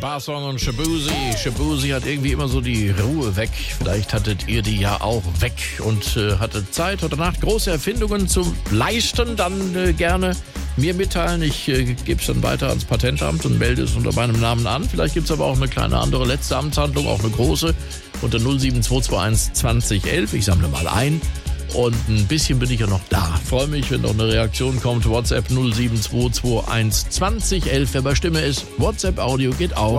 Barsong und Shabuzi. Shabuzi hat irgendwie immer so die Ruhe weg. Vielleicht hattet ihr die ja auch weg und hattet Zeit heute Nacht große Erfindungen zu leisten. Dann gerne mir mitteilen. Ich gebe es dann weiter ans Patentamt und melde es unter meinem Namen an. Vielleicht gibt es aber auch eine kleine andere letzte Amtshandlung, auch eine große, unter 07221 2011. Ich sammle mal ein. Und ein bisschen bin ich ja noch da. Freue mich, wenn noch eine Reaktion kommt. WhatsApp 07221 2011. Wer bei Stimme ist, WhatsApp-Audio geht auch.